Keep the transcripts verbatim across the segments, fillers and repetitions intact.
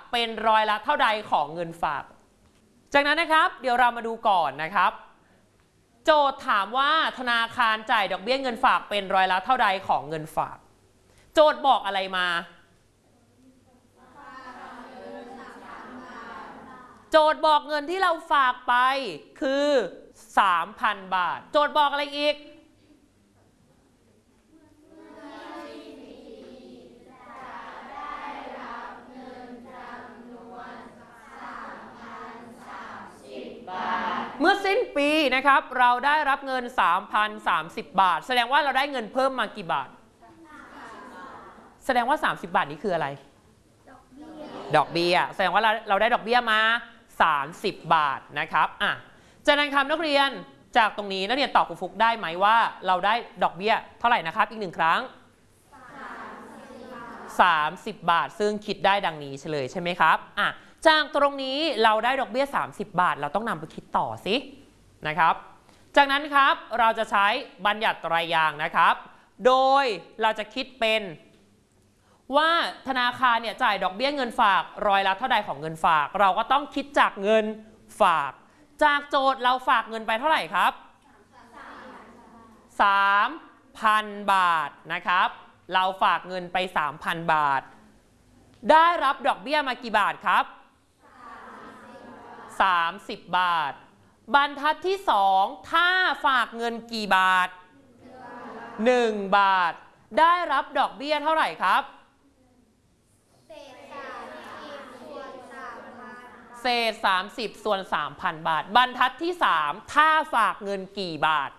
เป็นร้อยละเท่าใดของเงินฝากจากนั้นนะครับเดี๋ยวเรามาดูก่อนนะครับโจทย์ถามว่าธนาคารจ่ายดอกเบี้ยเงินฝากเป็นร้อยละเท่าใดของเงินฝากโจทย์บอกอะไรมาโจทย์บอกเงินที่เราฝากไปคือ สามพัน บาทโจทย์บอกอะไรอีกเมื่อสิ้นปีนะครับเราได้รับเงิน สามพันสามสิบ บาทแสดงว่าเราได้เงินเพิ่มมากี่บาทแสดงว่าสามสิบบาทนี้คืออะไรดอกเบี้ยแสดงว่าเราเราได้ดอกเบี้ยมาสามสิบบาทนะครับอ่ะจากนั้นครับนักเรียนจากตรงนี้นักเรียนตอบครูฟุกได้ไหมว่าเราได้ดอกเบี้ยเท่าไหร่นะครับอีกหนึ่งครั้งสามสิบบาทซึ่งคิดได้ดังนี้เฉลยใช่ไหมครับอ่ะจากตรงนี้เราได้ดอกเบี้ยสามสิบบาทเราต้องนำไปคิดต่อสินะครับจากนั้นครับเราจะใช้บัญญัติไตรยางค์นะครับโดยเราจะคิดเป็นว่าธนาคารเนี่ยจ่ายดอกเบี้ยเงินฝากร้อยละเท่าใดของเงินฝากเราก็ต้องคิดจากเงินฝากจากโจทย์เราฝากเงินไปเท่าไหร่ครับ สามพัน บาทนะครับเราฝากเงินไป สามพัน บาทได้รับดอกเบี้ยมากี่บาทครับสามสิบบาทบรรทัดที่สองถ้าฝากเงินกี่บาทหนึ่งบาทได้รับดอกเบี้ยเท่าไหร่ครับเศษสามสิบส่วน สามพัน บาทบรรทัดที่สามถ้าฝากเงินกี่บาท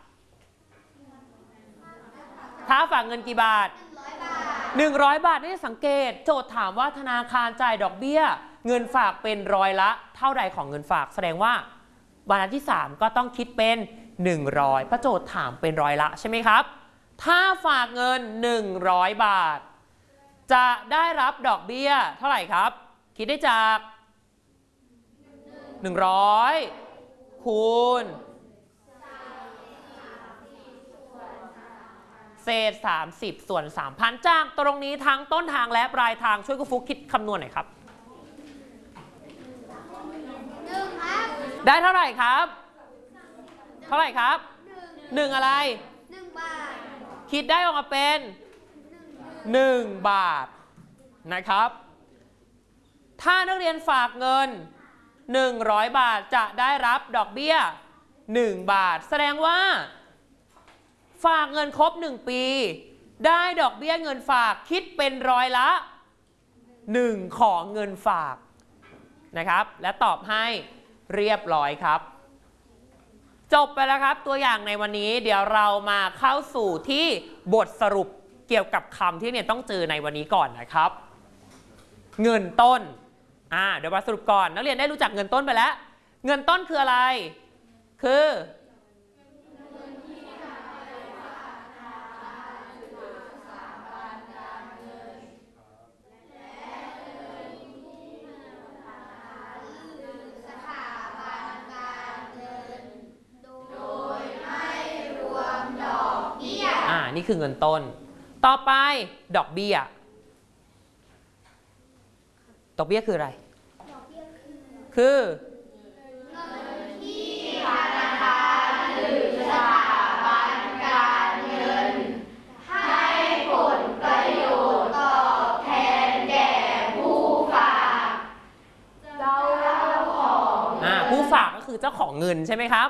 ถ้าฝากเงินกี่บาทหนึ่งร้อยบาทนี่สังเกตโจทย์ถามว่าธนาคารจ่ายดอกเบี้ยเงินฝากเป็นร้อยละเท่าใดของเงินฝากแสดงว่าบรรทัดที่สามก็ต้องคิดเป็นหนึ่งร้อยเพราะโจทย์ถามเป็นร้อยละใช่ไหมครับถ้าฝากเงินหนึ่งร้อยบาทจะได้รับดอกเบี้ยเท่าไหร่ครับคิดได้จากหนึ่งร้อยคูณเศษสามสิบส่วน สามพัน จากตรงนี้ทั้งต้นทางและปลายทางช่วยครูฟุกคิดคำนวณหน่อยครับได้เท่าไหร่ครับเท่าไหร่ครับหนึ่งอะไรหนึ่งบาทคิดได้ออกมาเป็นหนึ่งบาทนะครับถ้านักเรียนฝากเงินหนึ่งร้อยบาทจะได้รับดอกเบี้ยหนึ่งบาทแสดงว่าฝากเงินครบหนึ่งปีได้ดอกเบี้ยเงินฝากคิดเป็นร้อยละหนึ่งของเงินฝากนะครับและตอบให้เรียบร้อยครับจบไปแล้วครับตัวอย่างในวันนี้เดี๋ยวเรามาเข้าสู่ที่บทสรุปเกี่ยวกับคำที่เนี่ยต้องเจอในวันนี้ก่อนนะครับเงินต้นอ่าเดี๋ยวมาสรุปก่อนนักเรียนได้รู้จักเงินต้นไปแล้วเงินต้นคืออะไรคือนี่คือเงินต้นต่อไปดอกเบี้ยดอกเบี้ยคืออะไรคือเงินที่ธนาคารหรือสถาบันการเงินให้ผลประโยชน์ตอบแทนแก่ผู้ฝากเจ้าของอ่าผู้ฝากก็คือเจ้าของเงินใช่ไหมครับ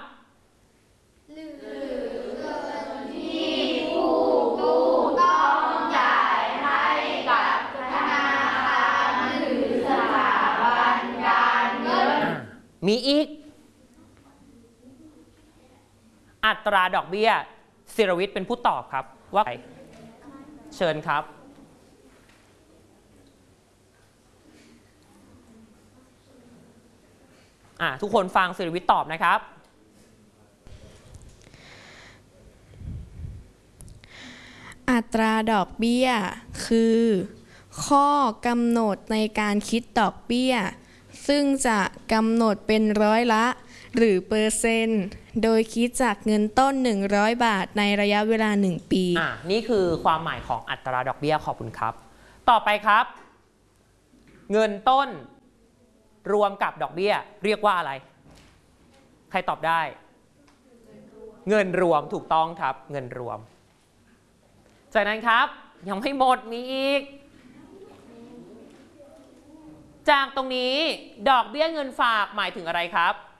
มีอีกอัตราดอกเบี้ยศิรวิทย์เป็นผู้ตอบครับว่าเชิญครับอ่ะทุกคนฟังศิรวิทย์ตอบนะครับอัตราดอกเบี้ยคือข้อกำหนดในการคิดดอกเบี้ยซึ่งจะกำหนดเป็นร้อยละหรือเปอร์เซ็นต์โดยคิดจากเงินต้นหนึ่งร้อยบาทในระยะเวลาหนึ่งปีอ่านี่คือความหมายของอัตราดอกเบี้ยขอบคุณครับต่อไปครับเงินต้นรวมกับดอกเบี้ยเรียกว่าอะไร ใครตอบได้ เงินรวมถูกต้องครับเงินรวมจากนั้นครับยังไม่หมดมีอีกจากตรงนี้ดอกเบี้ยเงินฝากหมายถึงอะไรครับ